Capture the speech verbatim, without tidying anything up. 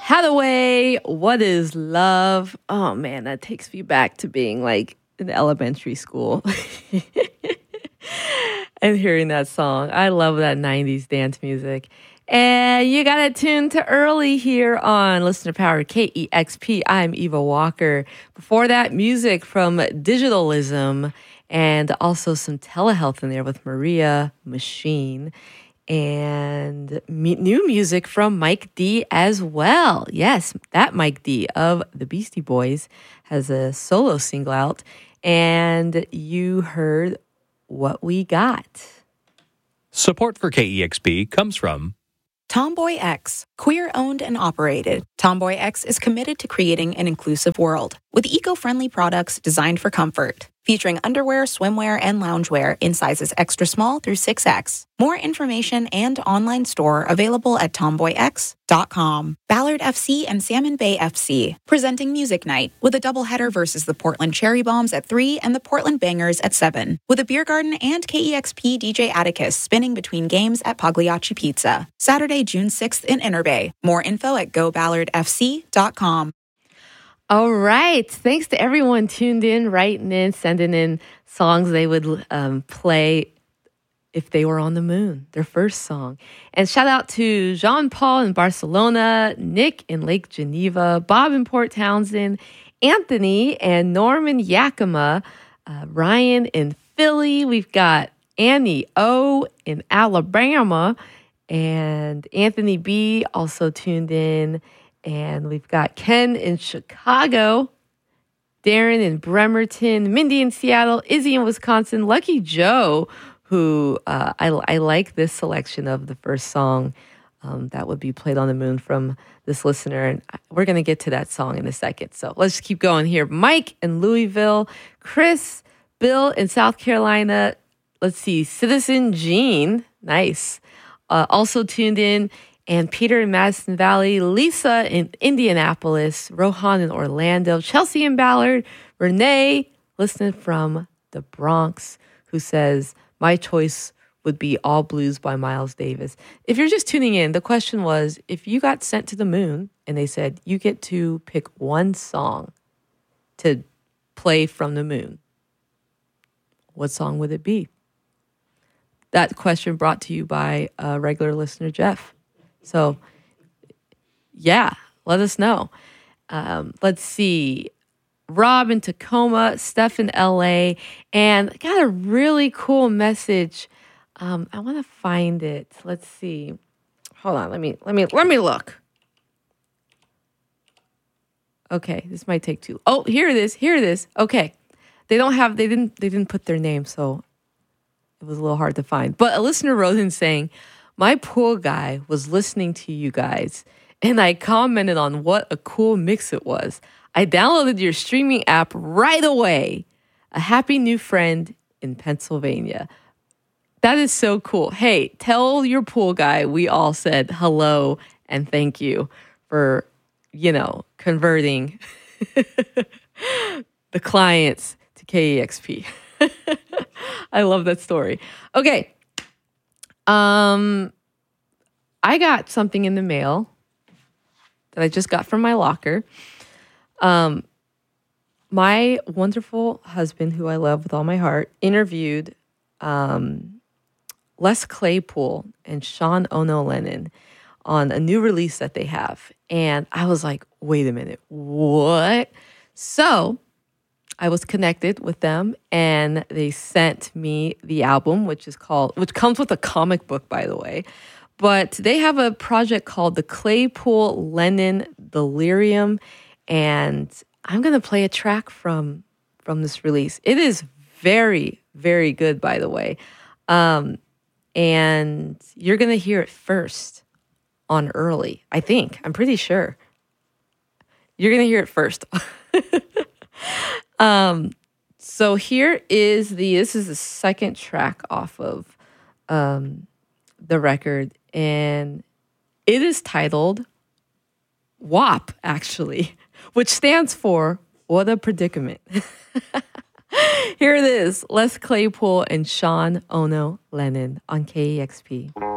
Hathaway, What is Love? Oh man, that takes me back to being like in elementary school and hearing that song. I love that nineties dance music. And you got it tuned to early here on Listener Power K E X P. I'm Eva Walker. Before that, music from Digitalism and also some telehealth in there with Maria Machine. And me- new music from Mike D as well. Yes, that Mike D of the Beastie Boys has a solo single out. And you heard What We Got. Support for K E X P comes from Tomboy X, queer-owned and operated. Tomboy X is committed to creating an inclusive world with eco-friendly products designed for comfort, featuring underwear, swimwear, and loungewear in sizes extra small through six X. More information and online store available at tomboy x dot com. Ballard F C and Salmon Bay F C presenting Music Night with a doubleheader versus the Portland Cherry Bombs at three and the Portland Bangers at seven, with a beer garden and K E X P D J Atticus spinning between games at Pagliacci Pizza. Saturday, June sixth in Inner Bay. More info at go ballard f c dot com. All right. Thanks to everyone tuned in, writing in, sending in songs they would um, play if they were on the moon, their first song. And shout out to Jean-Paul in Barcelona, Nick in Lake Geneva, Bob in Port Townsend, Anthony and Norman Yakima, uh, Ryan in Philly. We've got Annie O in Alabama, and Anthony B also tuned in. And we've got Ken in Chicago, Darren in Bremerton, Mindy in Seattle, Izzy in Wisconsin, Lucky Joe, who uh, I, I like this selection of the first song um, that would be played on the moon from this listener. And we're going to get to that song in a second. So let's keep going here. Mike in Louisville, Chris, Bill in South Carolina. Let's see, Citizen Jean, nice. Uh, also tuned in. And Peter in Madison Valley, Lisa in Indianapolis, Rohan in Orlando, Chelsea in Ballard, Renee, listening from the Bronx, who says, my choice would be All Blues by Miles Davis. If you're just tuning in, the question was, if you got sent to the moon and they said, you get to pick one song to play from the moon, what song would it be? That question brought to you by a regular listener, Jeff. So, yeah, let us know. Um, let's see. Rob in Tacoma, Steph in L A, and got a really cool message. Um, I want to find it. Let's see. Hold on. Let me let me let me look. Okay, this might take too. Oh, here it is. Here it is. Okay, they don't have. They didn't. They didn't put their name, so it was a little hard to find. But a listener wrote in saying, my pool guy was listening to you guys, and I commented on what a cool mix it was. I downloaded your streaming app right away. A happy new friend in Pennsylvania. That is so cool. Hey, tell your pool guy we all said hello and thank you for, you know, converting the clients to K E X P. I love that story. Okay. Um, I got something in the mail that I just got from my locker. Um, my wonderful husband, who I love with all my heart, interviewed um, Les Claypool and Sean Ono Lennon on a new release that they have. And I was like, wait a minute, what? So I was connected with them, and they sent me the album, which is called, which comes with a comic book, by the way. But they have a project called the Claypool Lennon Delirium, and I'm gonna play a track from from this release. It is very, very good, by the way, um, and you're gonna hear it first on Early. I think I'm pretty sure you're gonna hear it first. Um, so here is the, this is the second track off of, um, the record, and it is titled W A P, actually, which stands for What a Predicament. Here it is, Les Claypool and Sean Ono Lennon on K E X P.